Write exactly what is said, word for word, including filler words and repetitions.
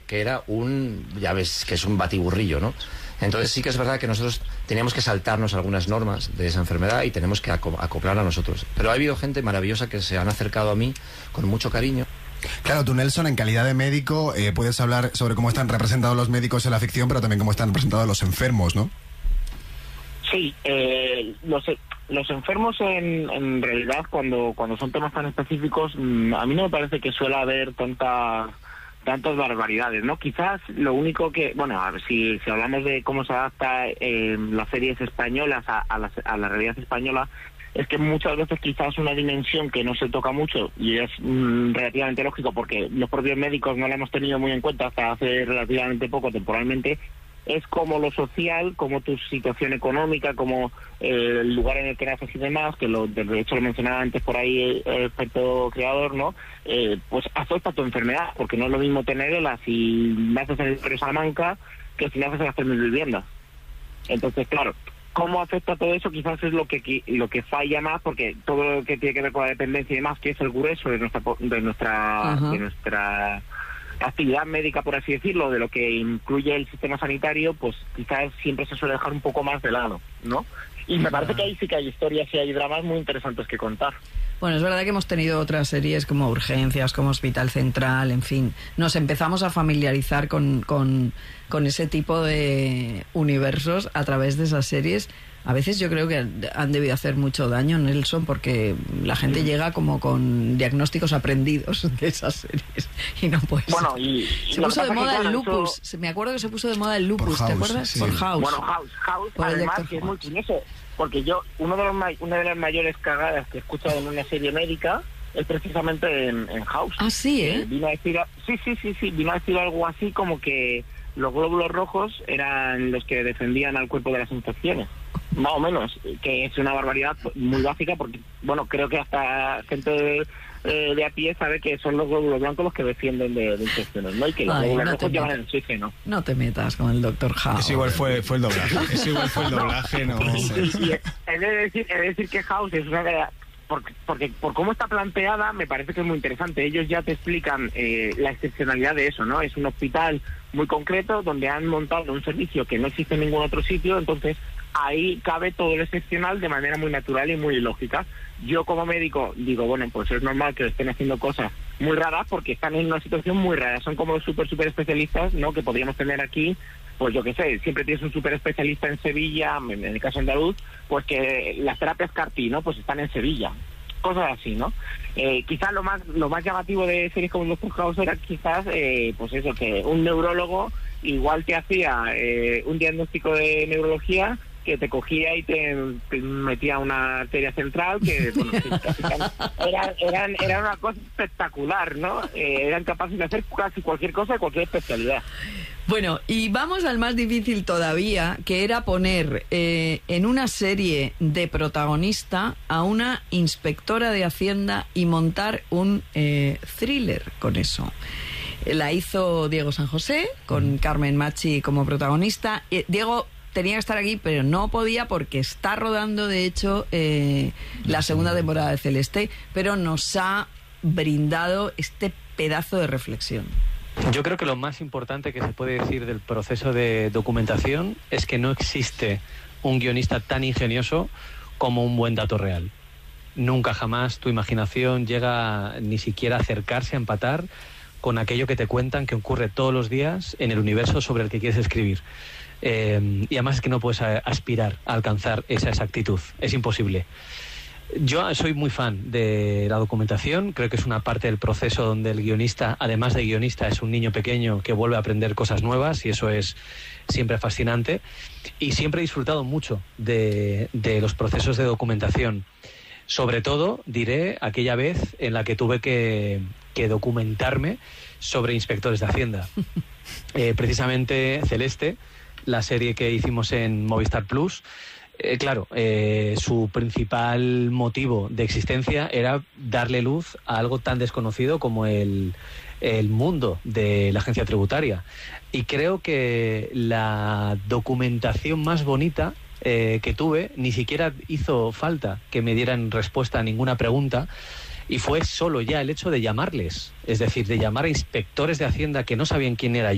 que era un, ya ves, que es un batiburrillo, ¿no? Entonces sí que es verdad que nosotros teníamos que saltarnos algunas normas de esa enfermedad y tenemos que acoplar a nosotros. Pero ha habido gente maravillosa que se han acercado a mí con mucho cariño. Claro, tú, Nelson, en calidad de médico, eh, puedes hablar sobre cómo están representados los médicos en la ficción, pero también cómo están representados los enfermos, ¿no? Sí, eh, los, los enfermos en, en realidad, cuando, cuando son temas tan específicos, mmm, a mí no me parece que suele haber tanta... tantas barbaridades, ¿no? Quizás lo único que, bueno, a ver, si, si hablamos de cómo se adapta eh, las series españolas a, a, la, a la realidad española, es que muchas veces quizás una dimensión que no se toca mucho, y es mm, relativamente lógico porque los propios médicos no la hemos tenido muy en cuenta hasta hace relativamente poco, temporalmente, es como lo social, como tu situación económica, como eh, el lugar en el que naces y demás, que lo, de hecho lo mencionaba antes por ahí el experto creador, ¿no? Eh, pues afecta a tu enfermedad, porque no es lo mismo tenerla si naces en el Imperio Salamanca que si naces en las tres mil viviendas. Entonces, claro, ¿cómo afecta todo eso? Quizás es lo que lo que falla más, porque todo lo que tiene que ver con la dependencia y demás, que es el grueso de nuestra de nuestra uh-huh. de nuestra actividad médica, por así decirlo, de lo que incluye el sistema sanitario, pues quizás siempre se suele dejar un poco más de lado, ¿no? Y me parece que ahí sí que hay historias y hay dramas muy interesantes que contar. Bueno, es verdad que hemos tenido otras series como Urgencias, como Hospital Central, en fin. Nos empezamos a familiarizar con, con, con ese tipo de universos a través de esas series. A veces yo creo que han debido hacer mucho daño, Nelson, porque la gente llega como con diagnósticos aprendidos de esas series y no puede bueno, y, y se puso de moda el lupus. Eso... Me acuerdo que se puso de moda el lupus, House, ¿te acuerdas? Sí. Por House. Bueno, House, House Por además, que es muy curioso, porque yo, uno de los una de las mayores cagadas que he escuchado en una serie médica es precisamente en, en House. Ah, sí, ¿eh? Vino a decir, sí, sí, sí, sí, vino a decir algo así como que los glóbulos rojos eran los que defendían al cuerpo de las infecciones. Más o menos, que es una barbaridad muy básica porque, bueno, creo que hasta gente de, eh, de a pie sabe que son los glóbulos blancos los que defienden de, de infecciones, ¿no? Y que los Ay, glóbulos no rojos llevan el oxígeno. No te metas con el doctor House. Eso igual fue, fue el doblaje. Eso igual fue el doblaje, no. Y, y, y he, de decir, he de decir que House es una de las... Porque, porque por cómo está planteada me parece que es muy interesante. Ellos ya te explican eh, la excepcionalidad de eso, ¿no? Es un hospital muy concreto donde han montado un servicio que no existe en ningún otro sitio, entonces ahí cabe todo lo excepcional de manera muy natural y muy lógica. Yo como médico digo, bueno, pues es normal que estén haciendo cosas muy raras porque están en una situación muy rara. Son como los súper, súper especialistas, ¿no? Que podríamos tener aquí, pues yo qué sé, siempre tienes un súper especialista en Sevilla, en el caso andaluz, pues que las terapias C A R T, ¿no? Pues están en Sevilla. Cosas así, ¿no? Eh, quizás lo más lo más llamativo de series como Doctor House era quizás, eh, pues eso, que un neurólogo igual te hacía eh, un diagnóstico de neurología que te cogía y te, te metía una arteria central que, bueno, que casi, eran, eran, era una cosa espectacular, ¿no? Eh, eran capaces de hacer casi cualquier cosa de cualquier especialidad. Bueno, y vamos al más difícil todavía, que era poner eh, en una serie de protagonista a una inspectora de Hacienda y montar un eh, thriller con eso. La hizo Diego San José, con Carmen Machi como protagonista. Eh, Diego tenía que estar aquí, pero no podía porque está rodando, de hecho, eh, la segunda temporada de Celeste, pero nos ha brindado este pedazo de reflexión. Yo creo que lo más importante que se puede decir del proceso de documentación es que no existe un guionista tan ingenioso como un buen dato real. Nunca jamás tu imaginación llega ni siquiera a acercarse a empatar con aquello que te cuentan que ocurre todos los días en el universo sobre el que quieres escribir. Eh, y además es que no puedes aspirar a alcanzar esa exactitud, es imposible. Yo soy muy fan de la documentación, creo que es una parte del proceso donde el guionista, además de guionista, es un niño pequeño que vuelve a aprender cosas nuevas y eso es siempre fascinante. Y siempre he disfrutado mucho de, de los procesos de documentación. Sobre todo, diré, aquella vez en la que tuve que, que documentarme sobre inspectores de Hacienda. Eh, precisamente Celeste, la serie que hicimos en Movistar Plus, eh, claro, eh, su principal motivo de existencia era darle luz a algo tan desconocido como el, el mundo de la agencia tributaria. Y creo que la documentación más bonita eh, que tuve, ni siquiera hizo falta que me dieran respuesta a ninguna pregunta, y fue solo ya el hecho de llamarles, es decir, de llamar a inspectores de Hacienda que no sabían quién era yo.